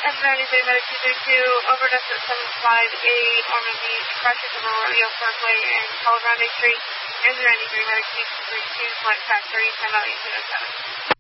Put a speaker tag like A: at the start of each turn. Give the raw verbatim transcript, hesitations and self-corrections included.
A: S ninety-three, Medic two thirty-two, overdose at seven five eight, Ormond Beach, crashes over Rodeo Parkway and Palo Grande Street. S ninety-three, Medic two thirty-two, flight track thirty, time out eight seven seven.